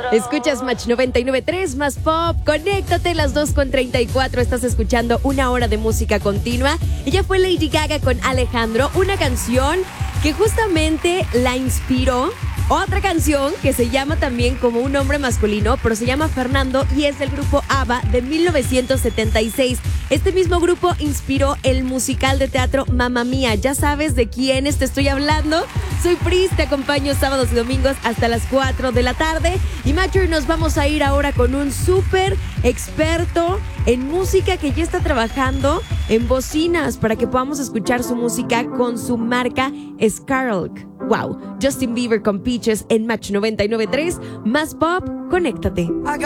Escuchas Match 99.3 más pop. Conéctate, las 2:34. Estás escuchando una hora de música continua. Ella fue Lady Gaga con Alejandro, una canción que justamente la inspiró otra canción que se llama también como un nombre masculino, pero se llama Fernando y es del grupo ABBA de 1976. Este mismo grupo inspiró el musical de teatro Mamma Mía. ¿Ya sabes de quiénes te estoy hablando? Soy Pris, te acompaño sábados y domingos hasta las 4 de la tarde. Y Matcher, nos vamos a ir ahora con un súper experto en música que ya está trabajando en bocinas para que podamos escuchar su música con su marca Scarlett. Wow, Justin Bieber con Peaches en Match 99.3, más pop, conéctate.